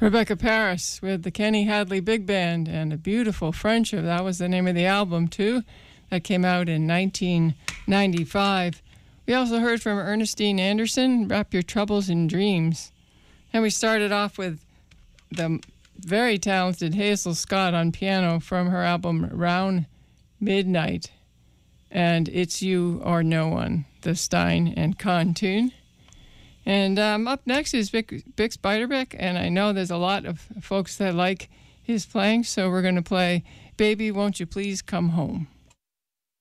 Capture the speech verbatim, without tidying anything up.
Rebecca Paris with the Kenny Hadley Big Band and A Beautiful Friendship. That was the name of the album, too. That came out in nineteen ninety-five. We also heard from Ernestine Anderson, Wrap Your Troubles in Dreams. And we started off with the very talented Hazel Scott on piano from her album Round Midnight. And It's You or No One, the Stein and Kahn tune. And um, up next is Bix Beiderbecke, and I know there's a lot of folks that like his playing, so we're going to play Baby, Won't You Please Come Home.